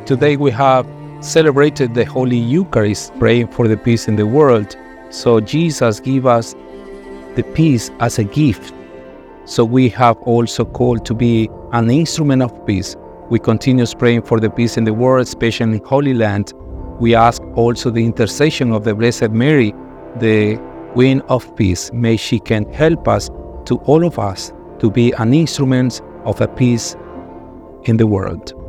today we have celebrated the Holy Eucharist, praying for the peace in the world. So Jesus gave us the peace as a gift. So we have also called to be an instrument of peace. We continue praying for the peace in the world, especially in Holy Land. We ask also the intercession of the Blessed Mary, the Queen of Peace. May she can help us, to all of us, to be an instrument of a peace in the world.